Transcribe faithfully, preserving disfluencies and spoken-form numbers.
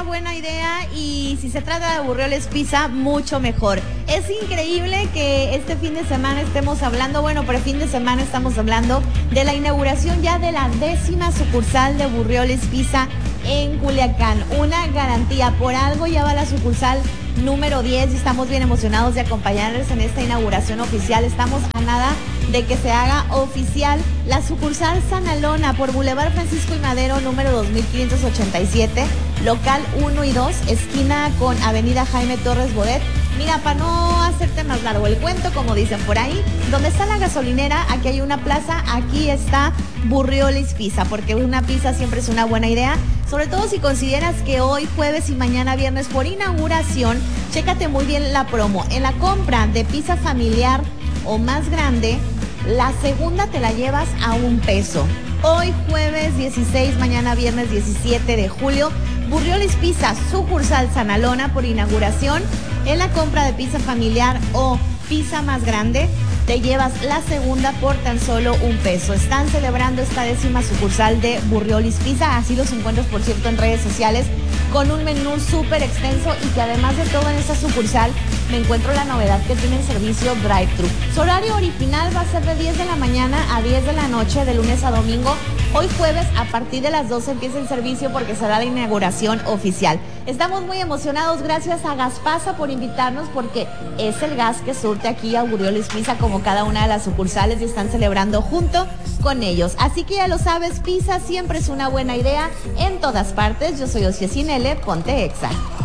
una buena idea y si se trata de Burrioles Pizza, mucho mejor. Es increíble que este fin de semana estemos hablando, bueno, pero fin de semana estamos hablando de la inauguración ya de la décima sucursal de Burrioles Pizza en Culiacán. Una garantía, por algo ya va la sucursal número diez y estamos bien emocionados de acompañarles en esta inauguración oficial. Estamos a nada de que se haga oficial la sucursal Sanalona por Boulevard Francisco y Madero número dos mil quinientos ochenta y siete, local uno y dos, esquina con Avenida Jaime Torres Bodet. Mira, para no hacerte más largo el cuento, como dicen por ahí, donde está la gasolinera, aquí hay una plaza, aquí está Burrioles Pizza, porque una pizza siempre es una buena idea, sobre todo si consideras que hoy jueves y mañana viernes por inauguración, chécate muy bien la promo. En la compra de pizza familiar o más grande, la segunda te la llevas a un peso. Hoy jueves dieciséis, mañana viernes diecisiete de julio, Burrioles Pizza, sucursal Sanalona por inauguración. En la compra de pizza familiar o pizza más grande, te llevas la segunda por tan solo un peso. Están celebrando esta décima sucursal de Burrioles Pizza, así los encuentras, por cierto, en redes sociales, con un menú súper extenso y que además de todo en esta sucursal me encuentro la novedad que tienen servicio drive-thru. Su horario original va a ser de diez de la mañana a diez de la noche, de lunes a domingo. Hoy jueves a partir de las doce empieza el servicio porque será la inauguración oficial. Estamos muy emocionados, gracias a Gaspasa por invitarnos, porque es el gas que surte aquí a Burrioles Pizza como cada una de las sucursales y están celebrando junto con ellos. Así que ya lo sabes, pizza siempre es una buena idea en todas partes. Yo soy Ocia Cinele, ponte Exa.